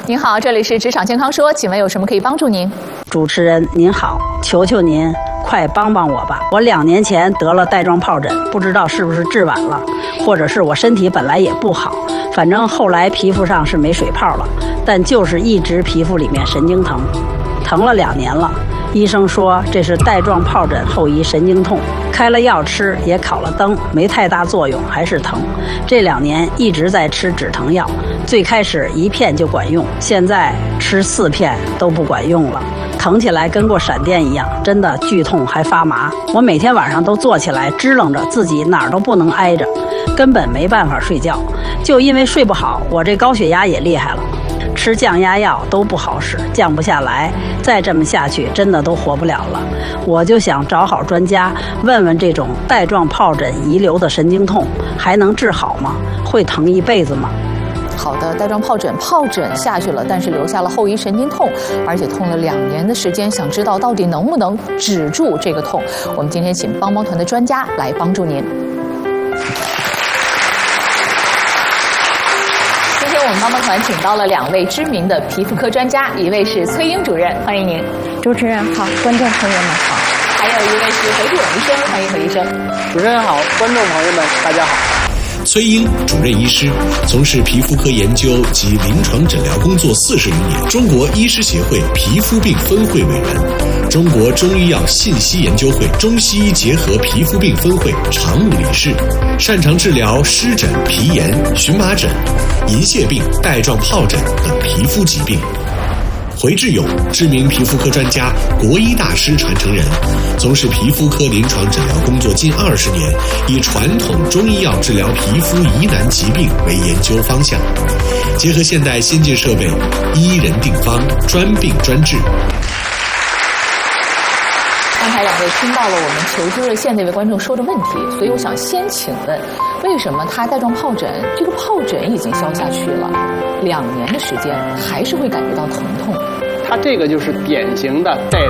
您好，这里是职场健康说，请问有什么可以帮助您？ 主持人您好，求求您快帮帮我吧！我2年前得了带状疱疹，不知道是不是治晚了，或者是我身体本来也不好，反正后来皮肤上是没水泡了，但就是一直皮肤里面神经疼，疼了2年了。医生说这是带状疱疹后遗神经痛，开了药吃，也烤了灯，没太大作用，还是疼。这2年一直在吃止疼药，最开始1片就管用，现在吃4片都不管用了。疼起来跟过闪电一样，真的剧痛还发麻。我每天晚上都坐起来支棱着，自己哪儿都不能挨着，根本没办法睡觉。就因为睡不好，我这高血压也厉害了，吃降压药都不好使，降不下来。再这么下去，真的都活不了了。我就想找好专家，问问这种带状疱疹遗留的神经痛还能治好吗？会疼一辈子吗？ 好的，带状疱疹下去了，但是留下了后遗神经痛，而且痛了2年的时间，想知道到底能不能止住这个痛？我们今天请帮帮团的专家来帮助您。今天我们帮帮团请到了2位知名的皮肤科专家，一位是崔英主任，欢迎您。 主持人好，观众朋友们好。 还有一位是何志勇医生，欢迎何医生。 主持人好，观众朋友们大家好。 崔英主任医师从事皮肤科研究及临床诊疗工作40余年，中国医师协会皮肤病分会委员，中国中医药信息研究会中西医结合皮肤病分会常务理事，擅长治疗湿疹、皮炎、荨麻疹、银屑病、带状疱疹等皮肤疾病。回志勇，知名皮肤科专家，国医大师传承人，从事皮肤科临床诊疗工作近20年，以传统中医药治疗皮肤疑难疾病为研究方向，结合现代先进设备，医人定方，专病专治。 刚才2位听到了我们求助热线那位观众说的问题，所以我想先请问，为什么他带状疱疹，这个疱疹已经消下去了2年的时间，还是会感觉到疼痛？ 它这个就是典型的带